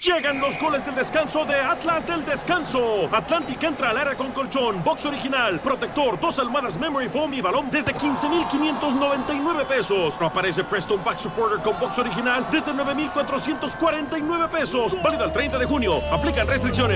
Llegan los goles del descanso de Atlas del Descanso. Atlantic entra al área con colchón, box original, protector, 2 almohadas Memory Foam y balón desde 15,599 pesos. No aparece Preston Back Supporter con box original desde 9,449 pesos. Válido el 30 de junio. Aplican restricciones.